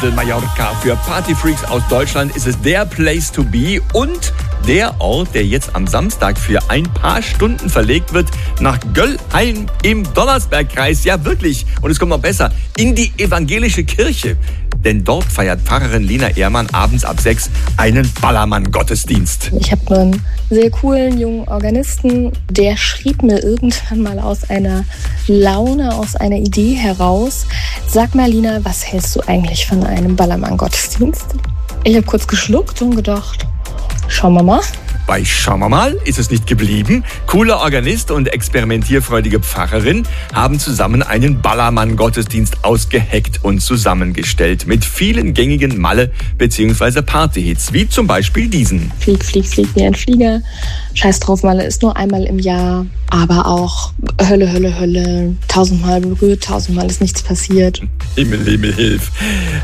Mallorca. Für Partyfreaks aus Deutschland ist es der Place to be und der Ort, der jetzt am Samstag für ein paar Stunden verlegt wird nach Göllheim im Donnersbergkreis. Ja, wirklich. Und es kommt noch besser, in die evangelische Kirche. Denn dort feiert Pfarrerin Lina Ehrmann abends ab 6 einen Ballermann-Gottesdienst. Ich habe einen sehr coolen jungen Organisten, der schrieb mir irgendwann mal aus einer Laune, aus einer Idee heraus: Sag mal, Lina, was hältst du eigentlich von einem Ballermann-Gottesdienst? Ich habe kurz geschluckt und gedacht, schauen wir mal. Bei Schauen wir mal ist es nicht geblieben. Cooler Organist und experimentierfreudige Pfarrerin haben zusammen einen Ballermann-Gottesdienst ausgeheckt und zusammengestellt mit vielen gängigen Malle- bzw. Partyhits, wie zum Beispiel diesen. Flieg, flieg, flieg wie ein Flieger. Scheiß drauf, Malle ist nur einmal im Jahr. Aber auch Hölle, Hölle, Hölle. 1000-mal berührt, 1000-mal ist nichts passiert. Himmel, Himmel, hilf.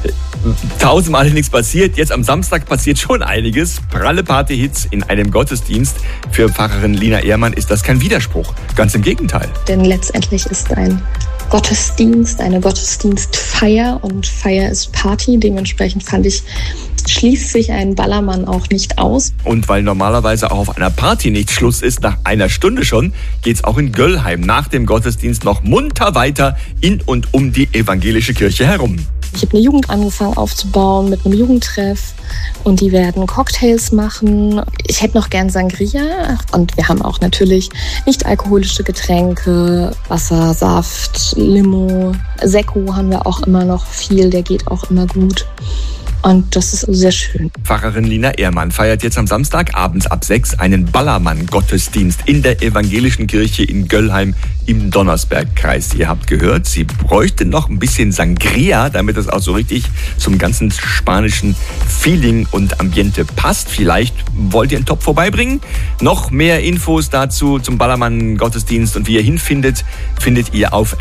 1000-mal ist nichts passiert. Jetzt am Samstag passiert schon einiges. Pralle Partyhits in einem Gottesdienst. Für Pfarrerin Lina Ehrmann ist das kein Widerspruch. Ganz im Gegenteil. Denn letztendlich ist ein Gottesdienst eine Gottesdienstfeier und Feier ist Party. Dementsprechend fand ich, schließt sich ein Ballermann auch nicht aus. Und weil normalerweise auch auf einer Party nicht Schluss ist, nach einer Stunde schon, geht's auch in Göllheim nach dem Gottesdienst noch munter weiter in und um die evangelische Kirche herum. Ich habe eine Jugend angefangen aufzubauen mit einem Jugendtreff und die werden Cocktails machen. Ich hätte noch gern Sangria und wir haben auch natürlich nicht alkoholische Getränke, Wasser, Saft, Limo, Sekko haben wir auch immer noch viel, der geht auch immer gut. Und das ist sehr schön. Pfarrerin Lina Ehrmann feiert jetzt am Samstag abends ab 6 einen Ballermann-Gottesdienst in der evangelischen Kirche in Göllheim im Donnersbergkreis. Ihr habt gehört, sie bräuchte noch ein bisschen Sangria, damit es auch so richtig zum ganzen spanischen Feeling und Ambiente passt. Vielleicht wollt ihr einen Topf vorbeibringen? Noch mehr Infos dazu zum Ballermann-Gottesdienst und wie ihr hinfindet, findet ihr auf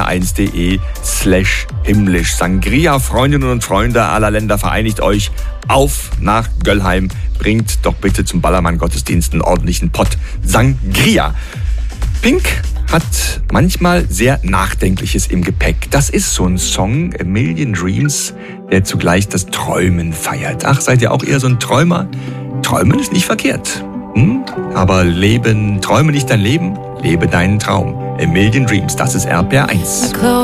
rpr1.de/himmlisch. Sangria, Freundinnen und Freunde aller Länder, vereinigt euch auf nach Göllheim. Bringt doch bitte zum Ballermann-Gottesdienst einen ordentlichen Pott Sangria. Pink hat manchmal sehr Nachdenkliches im Gepäck. Das ist so ein Song, A Million Dreams, der zugleich das Träumen feiert. Ach, seid ihr auch eher so ein Träumer? Träumen ist nicht verkehrt. Aber träume nicht dein Leben, lebe deinen Traum. A Million Dreams, das ist RPR 1.